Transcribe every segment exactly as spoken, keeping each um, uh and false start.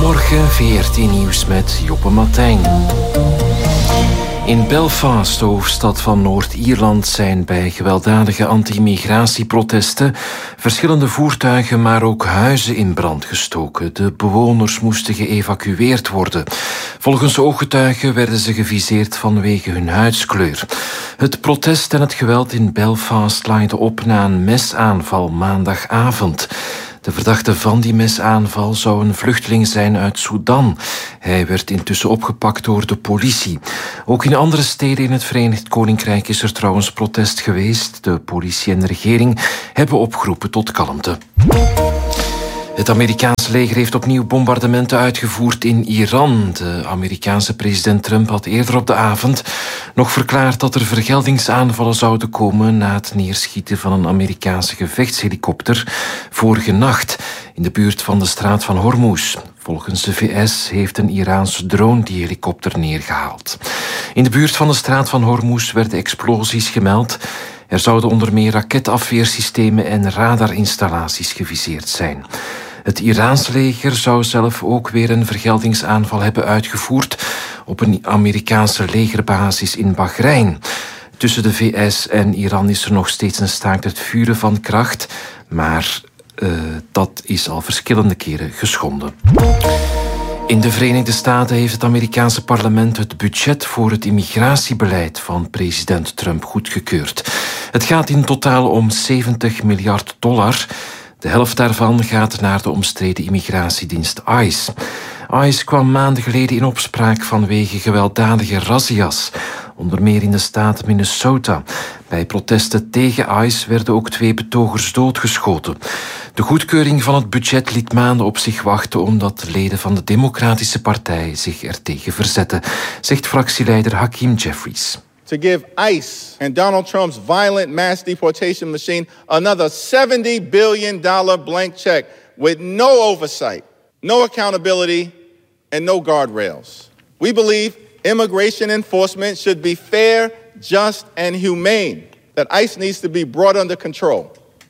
Goedemorgen, V R T-nieuws met Joppe Martijn. In Belfast, de hoofdstad van Noord-Ierland, zijn bij gewelddadige anti-migratieprotesten verschillende voertuigen, maar ook huizen in brand gestoken. De bewoners moesten geëvacueerd worden. Volgens ooggetuigen werden ze geviseerd vanwege hun huidskleur. Het protest en het geweld in Belfast laaide op na een mesaanval maandagavond. De verdachte van die mesaanval zou een vluchteling zijn uit Sudan. Hij werd intussen opgepakt door de politie. Ook in andere steden in het Verenigd Koninkrijk is er trouwens protest geweest. De politie en de regering hebben opgeroepen tot kalmte. Het Amerikaanse leger heeft opnieuw bombardementen uitgevoerd in Iran. De Amerikaanse president Trump had eerder op de avond nog verklaard dat er vergeldingsaanvallen zouden komen na het neerschieten van een Amerikaanse gevechtshelikopter vorige nacht in de buurt van de straat van Hormuz. Volgens de V S heeft een Iraanse drone die helikopter neergehaald. In de buurt van de straat van Hormuz werden explosies gemeld. Er zouden onder meer raketafweersystemen en radarinstallaties geviseerd zijn. Het Iraanse leger zou zelf ook weer een vergeldingsaanval hebben uitgevoerd op een Amerikaanse legerbasis in Bahrein. Tussen de V S en Iran is er nog steeds een staakt het vuren van kracht, maar uh, dat is al verschillende keren geschonden. In de Verenigde Staten heeft het Amerikaanse parlement het budget voor het immigratiebeleid van president Trump goedgekeurd. Het gaat in totaal om zeventig miljard dollar. De helft daarvan gaat naar de omstreden immigratiedienst ICE. ICE kwam maanden geleden in opspraak vanwege gewelddadige razzia's, onder meer in de staat Minnesota. Bij protesten tegen ICE werden ook twee betogers doodgeschoten. De goedkeuring van het budget liet maanden op zich wachten omdat leden van de Democratische Partij zich ertegen verzetten, zegt fractieleider Hakeem Jeffries. To give ICE and Donald Trump's violent mass deportation machine another seventy billion dollars blank check with no oversight, no accountability, and no guardrails. We believe immigration enforcement should be fair, just, and humane. That ICE needs to be brought under control.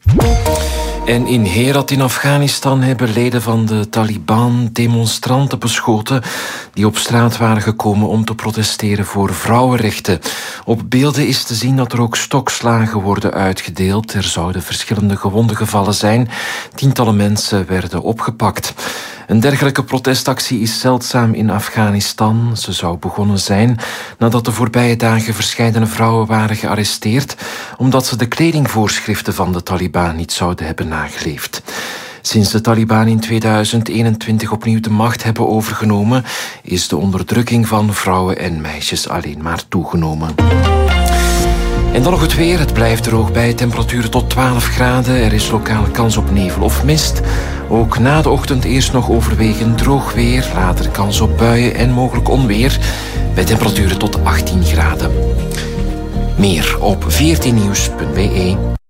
En in Herat in Afghanistan hebben leden van de Taliban demonstranten beschoten die op straat waren gekomen om te protesteren voor vrouwenrechten. Op beelden is te zien dat er ook stokslagen worden uitgedeeld. Er zouden verschillende gewonden gevallen zijn. Tientallen mensen werden opgepakt. Een dergelijke protestactie is zeldzaam in Afghanistan. Ze zou begonnen zijn nadat de voorbije dagen verscheidene vrouwen waren gearresteerd omdat ze de kledingvoorschriften van de Taliban niet zouden hebben nageleefd. Sinds de Taliban in tweeduizend eenentwintig opnieuw de macht hebben overgenomen, is de onderdrukking van vrouwen en meisjes alleen maar toegenomen. En dan nog het weer. Het blijft droog bij temperaturen tot twaalf graden. Er is lokaal kans op nevel of mist. Ook na de ochtend eerst nog overwegend droog weer. Later kans op buien en mogelijk onweer. Bij temperaturen tot achttien graden. Meer op v r t nieuws punt b e.